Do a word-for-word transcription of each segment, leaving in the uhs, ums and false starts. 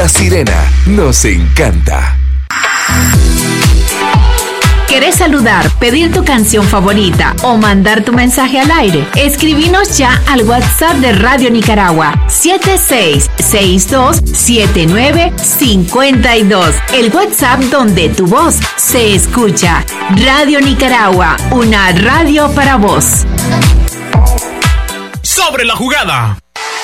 La Sirena nos encanta. ¿Querés saludar, pedir tu canción favorita o mandar tu mensaje al aire? Escribinos ya al WhatsApp de Radio Nicaragua siete seis seis dos siete nueve cinco dos. El WhatsApp donde tu voz se escucha. Radio Nicaragua, una radio para vos. Sobre la jugada.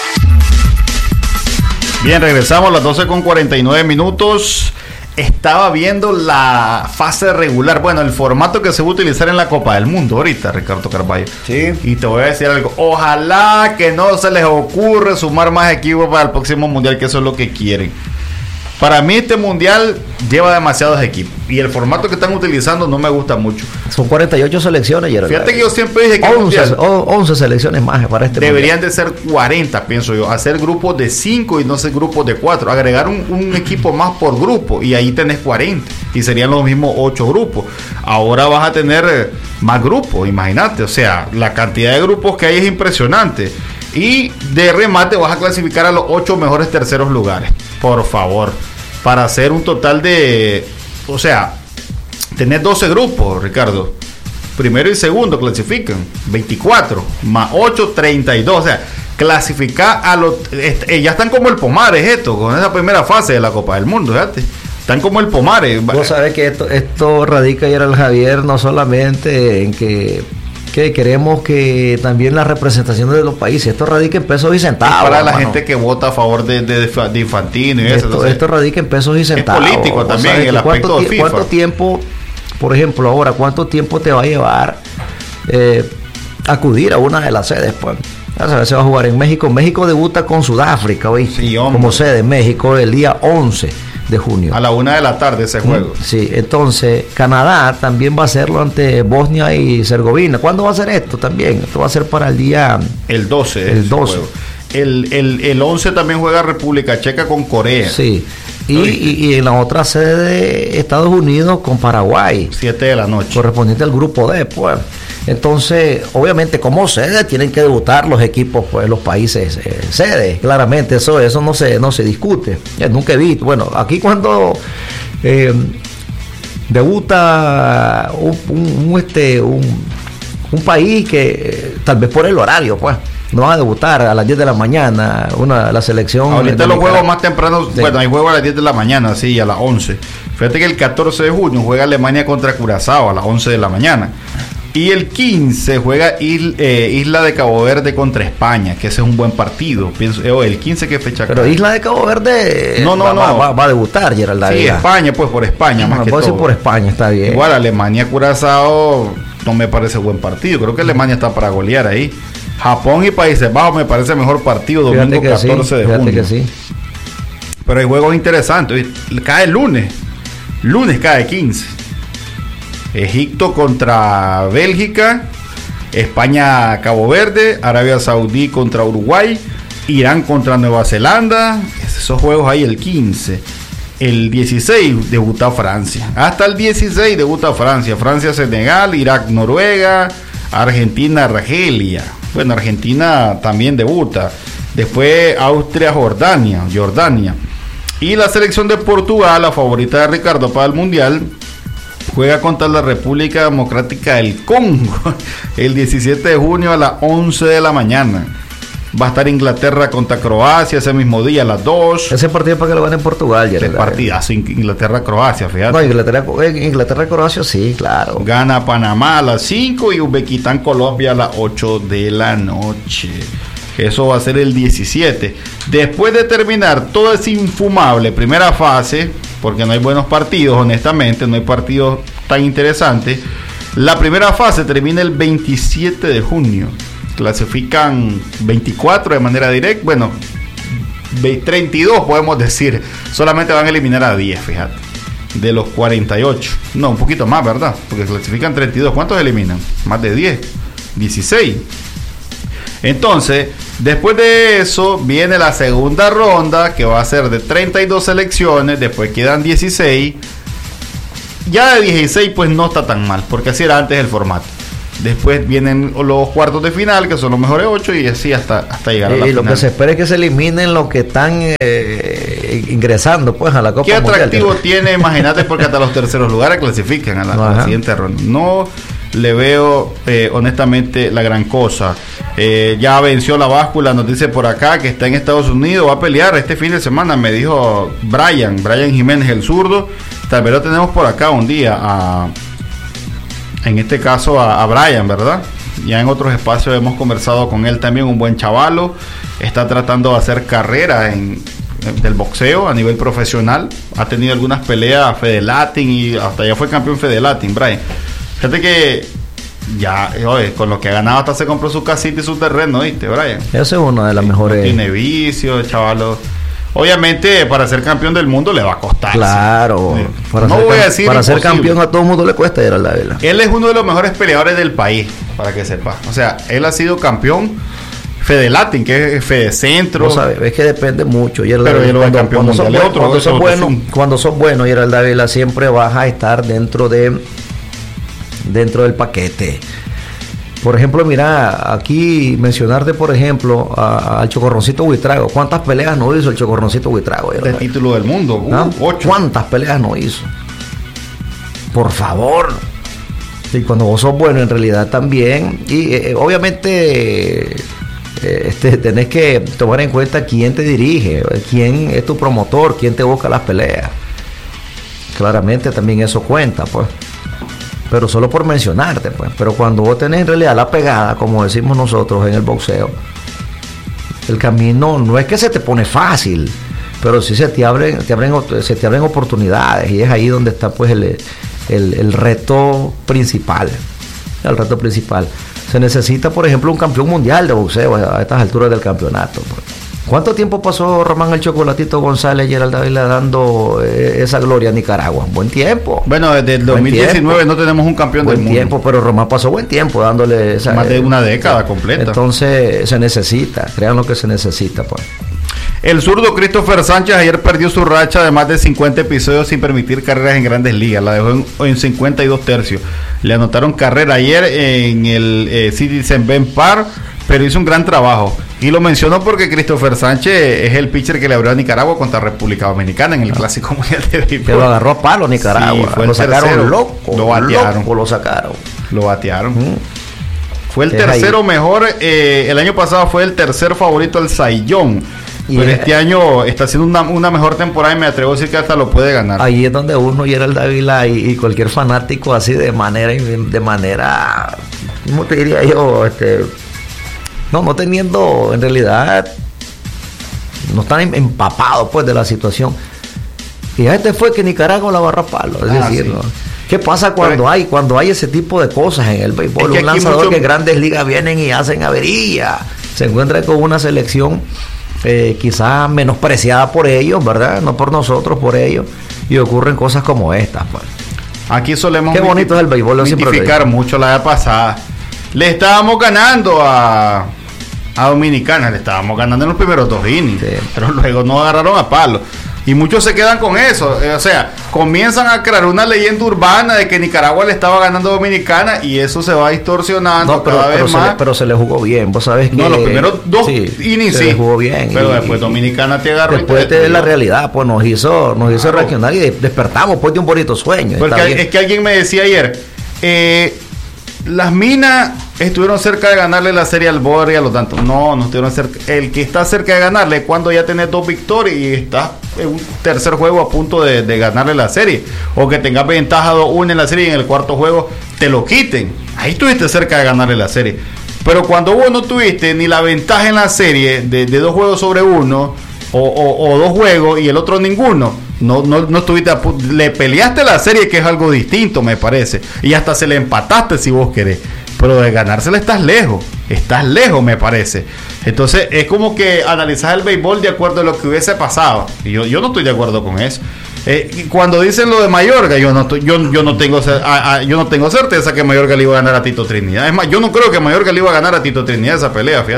Bien, regresamos a las doce con cuarenta y nueve minutos. Estaba viendo la fase regular, bueno, el formato que se va a utilizar en la Copa del Mundo ahorita, Ricardo Carvalho. Sí. Y te voy a decir algo, ojalá que no se les ocurra sumar más equipos para el próximo mundial, que eso es lo que quieren. Para mí este mundial lleva demasiados equipos y el formato que están utilizando no me gusta mucho. Son cuarenta y ocho selecciones, Gerald. Fíjate que yo siempre dije que once, mundial once selecciones más para este deberían mundial. de ser cuarenta, pienso yo. Hacer grupos de cinco y no ser grupos de cuatro. Agregar un, un equipo más por grupo y ahí tenés cuarenta y serían los mismos ocho grupos. Ahora vas a tener más grupos, imagínate. O sea, la cantidad de grupos que hay es impresionante. Y de remate vas a clasificar a los ocho mejores terceros lugares. Por favor. Para hacer un total de... O sea, tenés doce grupos, Ricardo. Primero y segundo clasifican. veinticuatro. Más ocho, treinta y dos. O sea, clasificar a los... Eh, ya están como el Pomares esto, con esa primera fase de la Copa del Mundo, fíjate. Están como el Pomares. Vos sabés que esto, esto radica, Gerald Javier, no solamente en que... que queremos que también la representación de los países, esto radica en pesos y centavos. Es para la hermano. gente que vota a favor de, de, de Infantino y esto, eso. Entonces, esto radica en pesos y centavos. Es político también, el aspecto ¿cuánto, de FIFA. ¿Cuánto tiempo, por ejemplo, ahora, cuánto tiempo te va a llevar eh, acudir a una de las sedes? Pues a ver, se va a jugar en México. México debuta con Sudáfrica hoy, sí, como sede. México el día once de junio. A la una de la tarde ese juego. Sí, entonces Canadá también va a hacerlo ante Bosnia y Herzegovina. ¿Cuándo va a ser esto también? Esto va a ser para el día... El doce. El doce. El, el, el once también juega República Checa con Corea. Sí. Y, y, y en la otra sede de Estados Unidos con Paraguay. siete de la noche. Correspondiente al grupo D, pues. Entonces, obviamente, como sede tienen que debutar los equipos, pues, los países eh, sede. Claramente, eso, eso no se, no se discute. Ya, nunca he visto. Bueno, aquí cuando eh, debuta un, un, un, este, un, un país que eh, tal vez por el horario, pues. No van a debutar a las diez de la mañana una la selección. Ahorita los juegos más tempranos, sí. Bueno, hay juegos a las diez de la mañana, sí, a las once. Fíjate que el catorce de junio juega Alemania contra Curazao a las once de la mañana. Y el quince juega Isla, eh, Isla de Cabo Verde contra España, que ese es un buen partido. Pienso, eh, el quince, ¿qué fecha? Pero cae? Isla de Cabo Verde no, no, va, no. Va, va, va a debutar, Gerald. Sí, David. España, pues por España, no, más que puedo todo. decir por España, está bien. Igual Alemania, Curazao, no me parece buen partido. Creo que Alemania está para golear ahí. Japón y Países Bajos me parece mejor partido, domingo catorce de junio. Que sí. Pero hay juegos interesantes. Cae el lunes. Lunes cae quince. Egipto contra Bélgica. España, Cabo Verde. Arabia Saudí contra Uruguay. Irán contra Nueva Zelanda. Esos juegos ahí el quince. El dieciséis debuta Francia. Hasta el dieciséis debuta Francia. Francia, Senegal. Irak, Noruega. Argentina, Argelia. Bueno, Argentina también debuta. Después Austria, Jordania, Jordania. Y la selección de Portugal, la favorita de Ricardo para el Mundial, juega contra la República Democrática del Congo el diecisiete de junio a las once de la mañana. Va a estar Inglaterra contra Croacia ese mismo día a las dos. Ese partido para que lo gane en Portugal. Ese partidazo, Inglaterra-Croacia, fíjate. No, Inglaterra, Inglaterra-Croacia, sí, claro. Gana Panamá a las cinco y Uzbekistán-Colombia a las ocho de la noche. Eso va a ser el diecisiete. Después de terminar todo ese infumable primera fase, porque no hay buenos partidos, honestamente, no hay partidos tan interesantes. La primera fase termina el veintisiete de junio. Clasifican veinticuatro de manera directa. Bueno, treinta y dos podemos decir. Solamente van a eliminar a diez, fíjate. De los cuarenta y ocho. No, un poquito más, ¿verdad? Porque clasifican treinta y dos. ¿Cuántos eliminan? Más de diez. dieciséis. Entonces, después de eso viene la segunda ronda, que va a ser de treinta y dos selecciones. Después quedan dieciséis. Ya de dieciséis pues no está tan mal, porque así era antes el formato. Después vienen los cuartos de final, que son los mejores ocho, y así hasta, hasta llegar y a la lo final. Lo que se espera es que se eliminen los que están eh, ingresando pues a la Copa ¿Qué atractivo Mundial? tiene? Imagínate, porque hasta los terceros lugares clasifican a la, a la siguiente ronda. No le veo eh, honestamente la gran cosa. Eh, ya venció la báscula, nos dice por acá que está en Estados Unidos, va a pelear este fin de semana, me dijo Brian, Brian Jiménez, el zurdo. Tal vez lo tenemos por acá un día, a, en este caso a, a Brian, ¿verdad? Ya en otros espacios hemos conversado con él también, un buen chavalo, está tratando de hacer carrera en del boxeo a nivel profesional, ha tenido algunas peleas Fede Latin y hasta ya fue campeón Fede Latin, Brian. Fíjate que ya, oye, con lo que ha ganado hasta se compró su casita y su terreno, ¿viste, Brian? Esa es una de las mejores. No tiene vicio, chavalo. Obviamente, para ser campeón del mundo le va a costar. Claro. Sí. Para no ser voy a cam- decir Para imposible. ser campeón a todo el mundo le cuesta ir a la vela. Él es uno de los mejores peleadores del país, para que sepa. O sea, él ha sido campeón Fede Latin, que es Fede Centro. No sabes, es que depende mucho. Y el Pero Dávila, él lo es campeón cuando, son, mundial, buen- otro, cuando otro, son otro, buenos, sí. cuando son buenos, y el Dávila siempre vas a estar dentro de dentro del paquete. Por ejemplo, mira, aquí mencionarte, por ejemplo, a- al Chocorroncito Buitrago. ¿Cuántas peleas no hizo el Chocorroncito Buitrago? De título del mundo, uh, ¿Ah? ocho. ¿Cuántas peleas no hizo? Por favor. Y cuando vos sos bueno, en realidad también. Y eh, obviamente eh, este, tenés que tomar en cuenta quién te dirige, quién es tu promotor, quién te busca las peleas. Claramente también eso cuenta, pues. Pero solo por mencionarte, pues. Pero cuando vos tenés en realidad la pegada, como decimos nosotros en el boxeo, el camino no es que se te pone fácil, pero sí se te abren, te abren, se te abren oportunidades, y es ahí donde está pues el, el, el reto principal. El reto principal. Se necesita, por ejemplo, un campeón mundial de boxeo a estas alturas del campeonato, pues. ¿Cuánto tiempo pasó Román el Chocolatito González y Gerald Dávila dando eh, esa gloria a Nicaragua? Buen tiempo. Bueno, desde el dos mil diecinueve no tenemos un campeón buen del mundo. tiempo, pero Román pasó buen tiempo dándole esa, Más de una eh, década completa. Entonces se necesita, crean lo que se necesita, pues. El zurdo Christopher Sánchez ayer perdió su racha de más de cincuenta episodios sin permitir carreras en Grandes Ligas. La dejó en, en cincuenta y dos tercios. Le anotaron carrera ayer en el eh, Citizen Bank Park, pero hizo un gran trabajo. Y lo menciono porque Christopher Sánchez es el pitcher que le abrió a Nicaragua contra República Dominicana en el Clásico Mundial de Béisbol. Que lo agarró a palo Nicaragua. Sí, fue el lo sacaron tercero. loco. Lo batearon. Loco lo sacaron. Lo batearon. Mm. Fue el Es tercero ahí. mejor. Eh, el año pasado fue el tercer favorito al Cy Young. Y Pero es- este año está haciendo una, una mejor temporada y me atrevo a decir que hasta lo puede ganar. Ahí es donde uno, Gerald Dávila y, y cualquier fanático así de manera, de manera, ¿cómo te diría yo? Este, no, no teniendo en realidad, no están em- empapados pues de la situación. Y este fue que Nicaragua la barra a palo, es Ah, decir, sí. ¿no? ¿Qué pasa cuando Pero- hay cuando hay ese tipo de cosas en el béisbol? Es que Un aquí lanzador mucho- que Grandes Ligas vienen y hacen avería, se encuentra con una selección eh, quizás menospreciada por ellos, ¿verdad? No por nosotros, por ellos, y ocurren cosas como estas, pues. Aquí solemos Qué bonito es el béisbol, yo siempre lo mitificar digo. mucho la vez pasada. Le estábamos ganando a, a Dominicana, le estábamos ganando en los primeros dos innings, Sí. pero luego nos agarraron a palo. Y muchos se quedan con eso, eh, o sea, comienzan a crear una leyenda urbana de que Nicaragua le estaba ganando a Dominicana y eso se va distorsionando No, pero, cada pero vez se más. le, pero se le jugó bien, vos sabés que... No, los primeros dos sí, innings se sí, le jugó bien. pero y- después y- Dominicana te agarró y Después te de la destruyó. realidad, pues nos hizo, nos hizo Claro. reaccionar y de- despertamos pues de un bonito sueño. Porque está hay- bien. es que alguien me decía ayer, eh, las Minas estuvieron cerca de ganarle la serie al Borre y a los tantos. No, no estuvieron cerca. El que está cerca de ganarle es cuando ya tenés dos victorias y estás en un tercer juego a punto de, de ganarle la serie. O que tengas ventaja dos uno en la serie y en el cuarto juego te lo quiten. Ahí estuviste cerca de ganarle la serie. Pero cuando vos no tuviste ni la ventaja en la serie de, de dos juegos sobre uno, o, o- o dos juegos y el otro ninguno, no, no, no estuviste a pu- le peleaste la serie, que es algo distinto, me parece, y hasta se le empataste si vos querés, pero de ganársela estás lejos, estás lejos, me parece. Entonces es como que analizar el béisbol de acuerdo a lo que hubiese pasado, y yo, yo no estoy de acuerdo con eso. Eh, y cuando dicen lo de Mayorga, yo no estoy- yo, yo no tengo cer- a- a- yo no tengo certeza que Mayorga le iba a ganar a Tito Trinidad. Es más, yo no creo que Mayorga le iba a ganar a Tito Trinidad esa pelea, fíjate.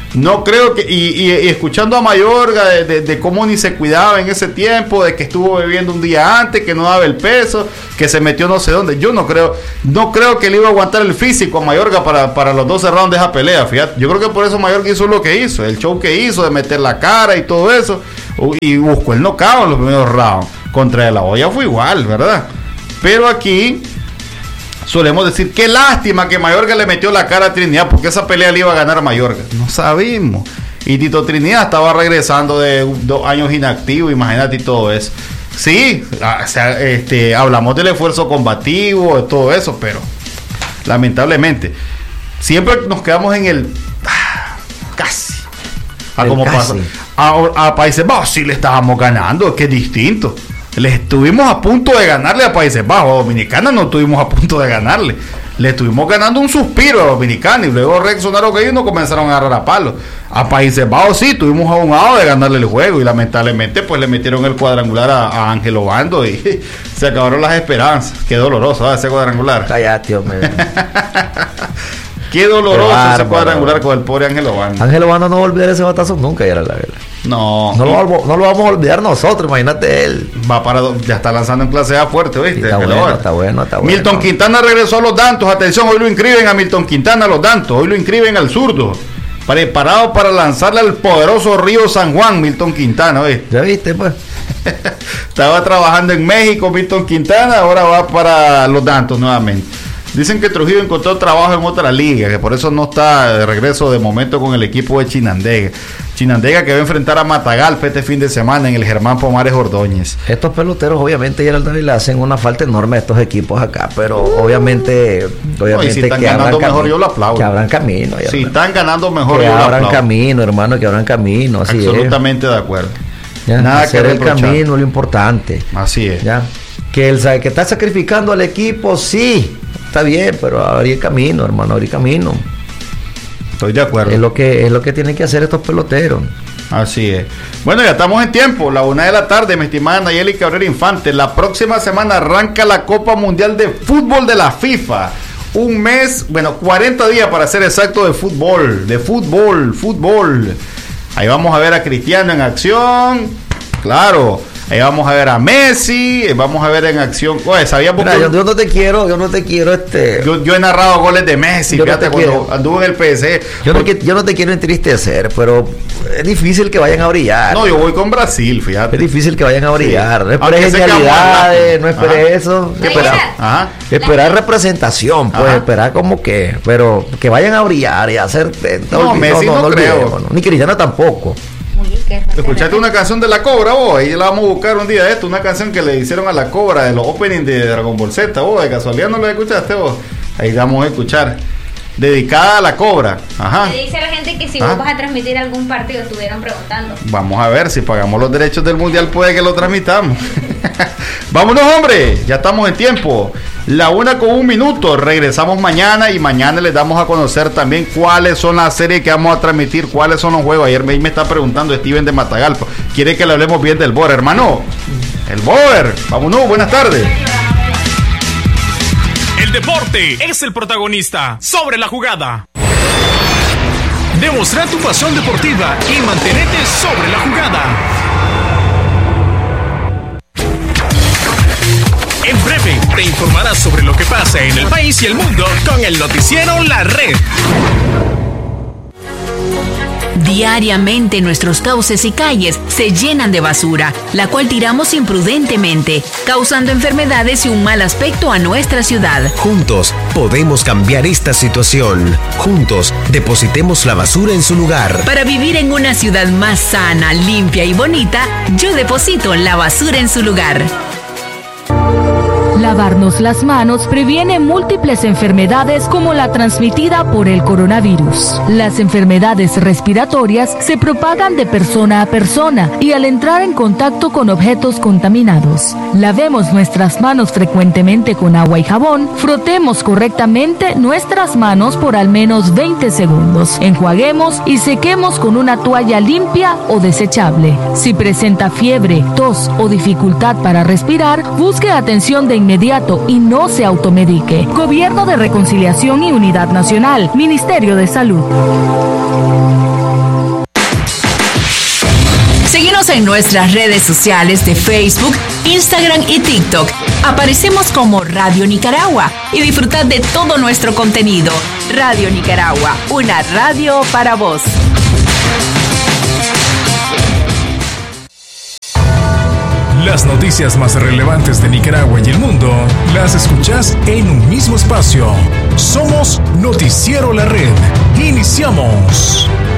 No creo que, y, y, y escuchando a Mayorga de, de, de cómo ni se cuidaba en ese tiempo, de que estuvo bebiendo un día antes, que no daba el peso, que se metió no sé dónde. Yo no creo, no creo que le iba a aguantar el físico a Mayorga para, para los doce rounds de esa pelea, fíjate. Yo creo que por eso Mayorga hizo lo que hizo, el show que hizo de meter la cara y todo eso, y buscó el knockout en los primeros rounds. Contra De La Hoya fue igual, ¿verdad? Pero aquí solemos decir, qué lástima que Mayorga le metió la cara a Trinidad, porque esa pelea le iba a ganar Mayorga. No sabemos. Y Tito Trinidad estaba regresando de dos años inactivo, imagínate, y todo eso. Sí, o sea, este, hablamos del esfuerzo combativo, de todo eso, pero lamentablemente siempre nos quedamos en el ah, casi. A el como casi. pasó. A, a Países Bajos sí le estábamos ganando, que es distinto. Le estuvimos a punto de ganarle a Países Bajos. A Dominicana no estuvimos a punto de ganarle. Le estuvimos ganando un suspiro a Dominicana y luego reaccionaron que ellos no comenzaron a agarrar a palos. A Países Bajos sí, tuvimos a un lado de ganarle el juego y lamentablemente pues le metieron el cuadrangular a, a Ángel Obando y se acabaron las esperanzas. Qué doloroso, ¿eh? Ese cuadrangular. Cállate, hombre. Qué doloroso Qué ese cuadrangular con el pobre Ángel Obando. Ángel Obando no va a olvidar ese batazo nunca, ya era la verdad. No, No lo, vamos- no lo vamos a olvidar nosotros, imagínate él. va para do- ya está lanzando en clase A fuerte, ¿viste? Sí, está, Ángel bueno, Obando. está bueno, está bueno. Milton Quintana regresó a los Dantos. Atención, hoy lo inscriben a Milton Quintana a los Dantos. Hoy lo inscriben al zurdo. Preparado para lanzarle al poderoso Río San Juan, Milton Quintana, ¿ves? ¿Ya viste, pues? Estaba trabajando en México, Milton Quintana, ahora va para los Dantos nuevamente. Dicen que Trujillo encontró trabajo en otra liga, que por eso no está de regreso de momento con el equipo de Chinandega. Chinandega que va a enfrentar a Matagalpa este fin de semana en el Germán Pomares Ordóñez. Estos peloteros, obviamente, ya le hacen una falta enorme a estos equipos acá, pero obviamente, obviamente No, y si están que ganando abran mejor, camino, yo lo aplaudo. que abran camino, ya Si abran- están ganando mejor, que yo lo abran aplaudo. camino, hermano, que abran camino, así Absolutamente de acuerdo. es. Ya, Nada hacer que el reprochar. camino, lo importante. Así es. Ya, que el que está sacrificando al equipo, sí, está bien, pero abrir camino, hermano, abrir camino. Estoy de acuerdo. Es lo que es lo que tienen que hacer estos peloteros. Así es. Bueno, ya estamos en tiempo, la una de la tarde, mi estimada Nayeli Cabrera Infante. La próxima semana arranca la Copa Mundial de Fútbol de la FIFA. Un mes, bueno, cuarenta días para ser exacto de fútbol, de fútbol, fútbol. Ahí vamos a ver a Cristiano en acción, claro. Ahí vamos a ver a Messi, vamos a ver en acción. Oye, sabíamos Mira, que yo, yo no te quiero, yo no te quiero este. yo, yo he narrado goles de Messi, Yo no fíjate, te cuando quiero. anduvo en el P S G. Yo no, Porque- qui- yo no te quiero entristecer, pero es difícil que vayan a brillar. no, yo voy con Brasil, fíjate. Es difícil que vayan a brillar. No Aunque esperes sé que vamos a genialidades, hablar. no esperes Ajá. eso. ¿Qué Esperar, esperar? Ajá. esperar representación, pues, Ajá. esperar como que, pero que vayan a brillar y hacer. eh, No, Messi no creo. olvidemos, ¿no? Ni Cristiano tampoco. ¿Escuchaste una canción de La Cobra, vos? Ahí la vamos a buscar un día de esto, una canción que le hicieron a La Cobra de los openings de Dragon Ball Z, vos, de casualidad no la escuchaste vos. Ahí vamos a escuchar. Dedicada a La Cobra. Ajá. Le dice a la gente que si Ah. vos vas a transmitir algún partido, estuvieron preguntando. Vamos a ver si pagamos los derechos del mundial, puede que lo transmitamos. Vámonos, hombre, ya estamos en tiempo. La una con un minuto. Regresamos mañana y mañana les damos a conocer también cuáles son las series que vamos a transmitir, cuáles son los juegos. Ayer me, me está preguntando Steven de Matagalpa. Quiere que le hablemos bien del Boer, hermano. El Boer. Vámonos, buenas tardes. El deporte es el protagonista sobre la jugada. Demostrar tu pasión deportiva y mantenerte sobre la jugada. En breve te informarás sobre lo que pasa en el país y el mundo con el noticiero La Red. Diariamente nuestros cauces y calles se llenan de basura, la cual tiramos imprudentemente, causando enfermedades y un mal aspecto a nuestra ciudad. Juntos podemos cambiar esta situación. Juntos depositemos la basura en su lugar. Para vivir en una ciudad más sana, limpia y bonita, yo deposito la basura en su lugar. Lavarnos las manos previene múltiples enfermedades como la transmitida por el coronavirus. Las enfermedades respiratorias se propagan de persona a persona y al entrar en contacto con objetos contaminados. Lavemos nuestras manos frecuentemente con agua y jabón, frotemos correctamente nuestras manos por al menos veinte segundos, enjuaguemos y sequemos con una toalla limpia o desechable. Si presenta fiebre, tos o dificultad para respirar, busque atención de inmediato y no se automedique. Gobierno de Reconciliación y Unidad Nacional, Ministerio de Salud. Síguenos en nuestras redes sociales de Facebook, Instagram y TikTok. Aparecemos como Radio Nicaragua y disfrutad de todo nuestro contenido. Radio Nicaragua, una radio para vos. Las noticias más relevantes de Nicaragua y el mundo las escuchás en un mismo espacio. Somos Noticiero La Red. Iniciamos.